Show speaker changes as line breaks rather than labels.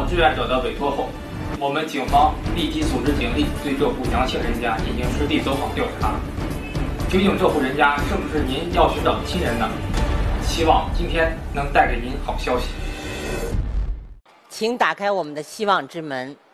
志愿者的委托后，我们警方立即组织警力对这户杨姓人家进行实地走访调查。究竟这户人家是不是您要寻找的亲人呢？希望今天能带给您好消息。
请打开我们的希望之门。